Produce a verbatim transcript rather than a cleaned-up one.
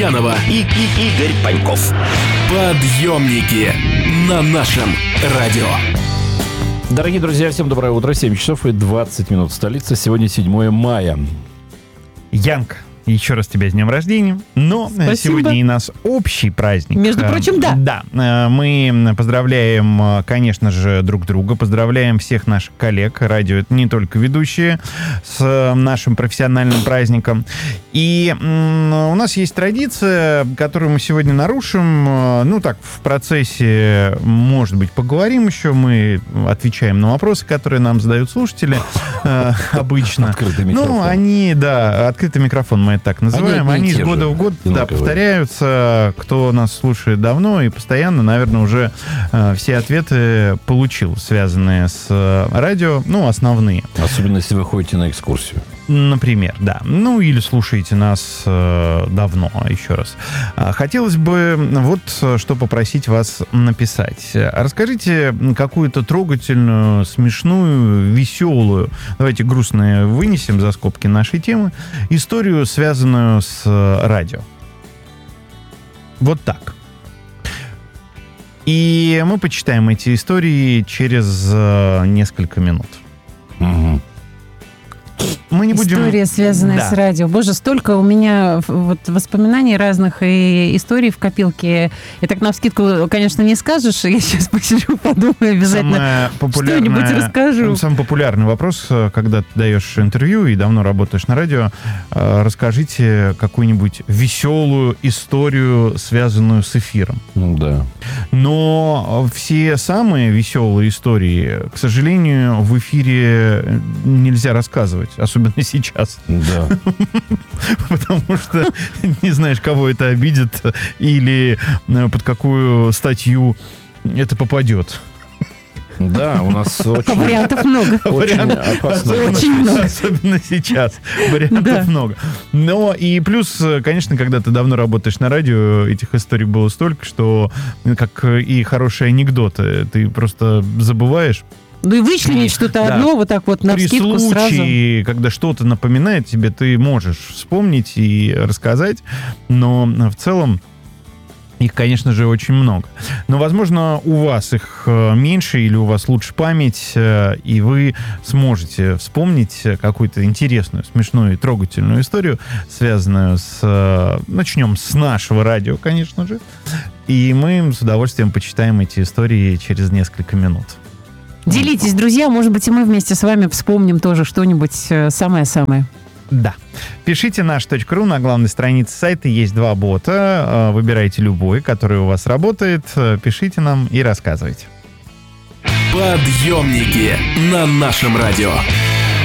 Янова и, и Игорь Паньков. Подъемники на нашем радио. Дорогие друзья, всем доброе утро. семь часов и двадцать минут. Столица. Сегодня седьмое мая. Янка, еще раз тебя с днем рождения. Но Спасибо. Сегодня и нас общий праздник. Между прочим, да. Да. Мы поздравляем, конечно же, друг друга. Поздравляем всех наших коллег. Радио — это не только ведущие, с нашим профессиональным праздником. И у нас есть традиция, которую мы сегодня нарушим. Ну так, в процессе, может быть, поговорим еще. Мы отвечаем на вопросы, которые нам задают слушатели обычно. Открытый микрофон. Ну, они, да, открытый микрофон мы это так называем. Они, Они из года же. в год, Ну, да, говорю. повторяются. Кто нас слушает давно и постоянно, наверное, уже э, все ответы получил, связанные с э, радио, ну, основные. Особенно, если вы ходите на экскурсию. Например, да. Ну, или слушаете нас э, давно, еще раз. А, Хотелось бы вот э, что попросить вас написать. Расскажите какую-то трогательную, смешную, веселую, давайте грустные вынесем за скобки нашей темы, историю, связанную с э, радио. Вот так. И мы почитаем эти истории через э, несколько минут. Угу. Мы не будем... История, связанная Да. с радио. Боже, столько у меня вот воспоминаний разных и историй в копилке. И так навскидку, конечно, не скажешь. Я сейчас посижу, подумаю, обязательно Самое популярное- что-нибудь расскажу. Самый популярный вопрос, когда ты даешь интервью и давно работаешь на радио, э, расскажите какую-нибудь веселую историю, связанную с эфиром. Ну да. Но все самые веселые истории, к сожалению, в эфире нельзя рассказывать, особенно сейчас. Да. Потому что не знаешь, кого это обидит или э, под какую статью это попадет. Да, у нас очень... Вариантов много. Очень опасно. Особенно, Очень много. особенно сейчас. Вариантов Да. много. Но и плюс, конечно, когда ты давно работаешь на радио, этих историй было столько, что, как и хорошие анекдоты, ты просто забываешь. Ну и вычленить что-то Да. одно вот так вот При навскидку сразу. случае, когда что-то напоминает тебе, ты можешь вспомнить и рассказать, но в целом их, конечно же, очень много. Но, возможно, у вас их э, меньше или у вас лучше память, э, и вы сможете вспомнить какую-то интересную, смешную и трогательную историю, связанную с... э, начнем с нашего радио, конечно же. И мы с удовольствием почитаем эти истории через несколько минут. Делитесь, друзья, может быть, и мы вместе с вами вспомним тоже что-нибудь э, самое-самое. Да. Пишите наш точка ру, на главной странице сайта есть два бота. Э, Выбирайте любой, который у вас работает. Э, Пишите нам и рассказывайте. Подъемники на нашем радио.